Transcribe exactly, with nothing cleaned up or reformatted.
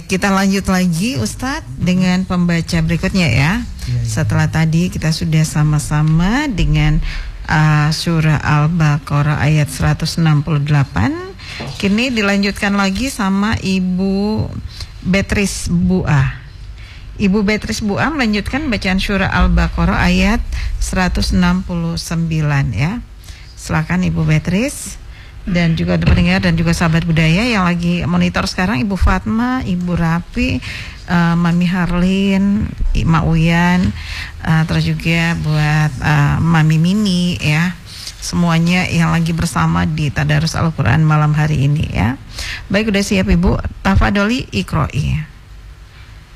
Baik, kita lanjut lagi Ustadz dengan pembaca berikutnya ya. Ya, ya. Setelah tadi kita sudah sama-sama dengan uh, surah Al-Baqarah ayat seratus enam puluh delapan. Kini dilanjutkan lagi sama Ibu Beatrice Bua. Ibu Beatrice Bua melanjutkan bacaan surah Al-Baqarah ayat seratus enam puluh sembilan ya. Silakan Ibu Beatrice. Dan juga pendengar dan juga sahabat budaya yang lagi monitor sekarang, Ibu Fatma, Ibu Rapi, uh, Mami Harlin, Ma Uyan, uh, terus juga buat uh, Mami Mini ya, semuanya yang lagi bersama di Tadarus Al-Quran malam hari ini ya. Baik, udah siap Ibu? Tafadholi Iqra'i.